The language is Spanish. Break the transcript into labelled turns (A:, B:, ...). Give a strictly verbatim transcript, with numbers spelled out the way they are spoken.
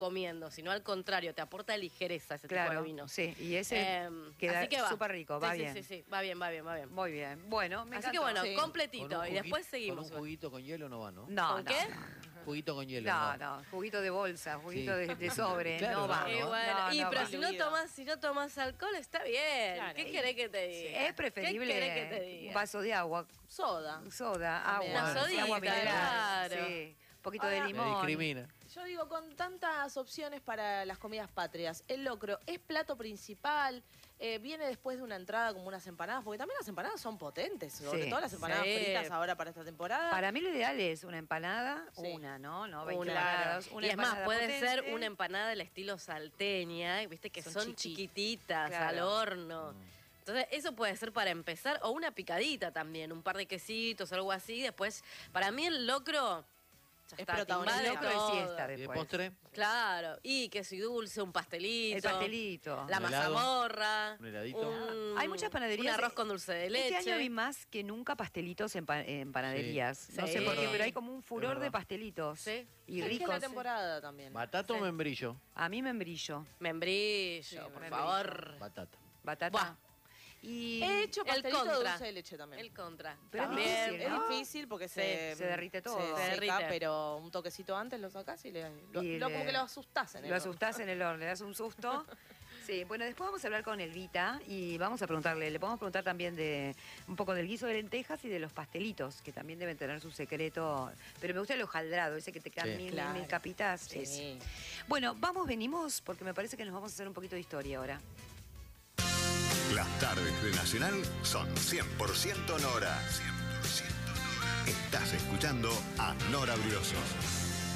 A: comiendo, sino al contrario, te aporta ligereza ese
B: Claro,
A: tipo de vino.
B: sí, y ese
A: Eh,
B: queda
A: así que va.
B: súper rico, va
A: sí,
B: bien.
A: Sí, sí, sí, va bien, va bien, va bien.
B: Muy bien. Bueno, me
A: Así
B: encantó.
A: que bueno,
B: Sí.
A: completito.
C: Con un
A: Y después
C: juguito-
A: seguimos.
C: Con un juguito con hielo no va, ¿no?
B: No,
A: ¿Con
B: no,
A: qué?
B: no.
C: Juguito con hielo.
B: No, no, juguito de bolsa, juguito
C: Sí.
B: de, de sobre,
C: Claro,
B: no va.
C: no,
A: Y
C: no.
A: bueno,
B: No,
A: y
B: no
A: pero
B: va.
A: si no tomas, si no tomas alcohol está bien.
D: Claro.
A: ¿Qué querés que te diga?
B: Es preferible
A: ¿Qué querés que te diga?
B: un vaso de agua,
D: Soda.
B: soda,
D: También.
B: agua,
A: Una sodita,
B: agua mineral,
A: claro.
B: sí, un poquito
D: Ahora-
B: de
C: Me
B: limón.
C: discrimina.
D: Yo digo, con tantas opciones para las comidas patrias, el locro es plato principal, eh, viene después de una entrada como unas empanadas, porque también las empanadas son potentes, sobre
B: Sí,
D: todo las empanadas
A: sí.
D: fritas ahora para esta temporada.
B: Para mí lo ideal es una empanada,
D: Sí.
B: una, ¿no? No, veinte
A: Una.
B: empanadas, una
A: y es más,
B: empanada
A: puede
B: potente.
A: ser una empanada del estilo salteña, viste que son,
D: Son
A: chiquititas,
B: Claro.
A: al horno. Entonces, eso puede ser para empezar, o una picadita también, un par de quesitos, algo así. Después, para mí el locro ya
D: Es
A: está, te
D: protagonista.
A: invade
B: El locro es
A: todo.
B: siesta
C: ¿Y de
B: después.
C: postre?
A: Claro, y queso y dulce, un pastelito.
B: El pastelito.
A: La
C: Un helado,
A: mazamorra.
C: un heladito.
A: un-
B: Hay muchas panaderías.
A: Un arroz con dulce de leche.
B: Este año vi más que nunca pastelitos en, pa- en panaderías.
A: Sí.
B: No
A: Sí.
B: sé por qué,
A: Sí.
B: pero hay como un furor
C: verdad.
B: de pastelitos.
A: Sí.
B: Y
D: Es que es
B: ricos.
D: la temporada también.
C: ¿Batata o
A: Sí.
C: membrillo?
B: A mí membrillo.
A: Membrillo,
D: Sí,
A: por
D: membrillo.
A: favor.
C: Batata.
B: Batata.
A: Buah.
B: Y
D: He hecho
A: El
D: pastelito de
A: contra.
D: dulce de leche también.
A: El contra.
B: Pero es
A: También.
B: difícil,
D: Es
B: ¿no?
D: difícil porque
A: Sí,
D: se,
B: se derrite todo.
D: Se,
A: Se
D: seca,
A: derrite.
D: pero un toquecito antes lo sacás y le, lo,
B: Y
D: lo-
B: le-
D: como que lo asustás en el
B: lo
D: horno.
B: asustás en el horno, le das un susto. Sí, bueno, después vamos a hablar con Elvita y vamos a preguntarle, le podemos preguntar también de un poco del guiso de lentejas y de los pastelitos, que también deben tener su secreto. Pero me gusta el hojaldrado, ese que te quedan
C: Sí.
B: mil,
D: Claro.
B: mil capitas.
D: Sí.
B: ese. Bueno, vamos, venimos, porque me parece que nos vamos a hacer un poquito de historia ahora.
E: Las tardes de Nacional son cien por ciento Nora. cien por ciento Nora. Estás escuchando a Nora Brioso.